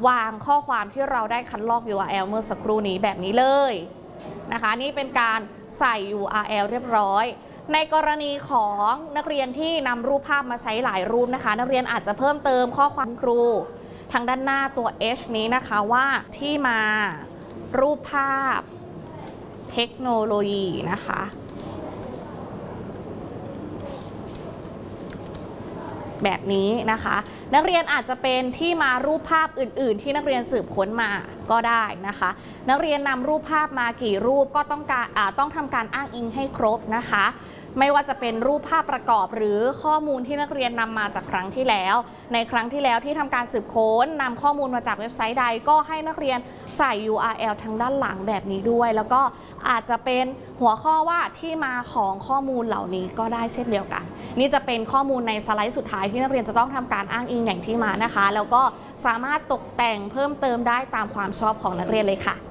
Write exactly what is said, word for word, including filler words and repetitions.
วางข้อความที่เราได้คัดลอก ยู อาร์ แอล เมื่อสักครู่นี้แบบนี้เลยนะคะนี่เป็นการใส่ ยู อาร์ แอล เรียบร้อยในกรณีของนักเรียนที่นำรูปภาพมาใช้หลายรูปนะคะนักเรียนอาจจะเพิ่มเติมข้อความครูทางด้านหน้าตัว H นี้นะคะว่าที่มารูปภาพเทคโนโลยีนะคะแบบนี้นะคะนักเรียนอาจจะเป็นที่มารูปภาพอื่นๆที่นักเรียนสืบค้นมาก็ได้นะคะนักเรียนนำรูปภาพมากี่รูปก็ต้องการต้องทำการอ้างอิงให้ครบนะคะไม่ว่าจะเป็นรูปภาพประกอบหรือข้อมูลที่นักเรียนนำมาจากครั้งที่แล้วในครั้งที่แล้วที่ทำการสืบค้นนำข้อมูลมาจากเว็บไซต์ใดก็ให้นักเรียนใส่ ยู อาร์ แอล ทางด้านหลังแบบนี้ด้วยแล้วก็อาจจะเป็นหัวข้อว่าที่มาของข้อมูลเหล่านี้ก็ได้เช่นเดียวกันนี่จะเป็นข้อมูลในสไลด์สุดท้ายที่นักเรียนจะต้องทำการอ้างอิงแหล่งที่มานะคะแล้วก็สามารถตกแต่งเพิ่มเติมได้ตามความชอบของนักเรียนเลยค่ะ